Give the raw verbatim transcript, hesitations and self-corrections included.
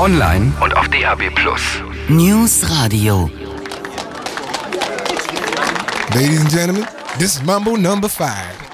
online und auf D A B plus. News Radio. Ladies and gentlemen, this is Mambo number five.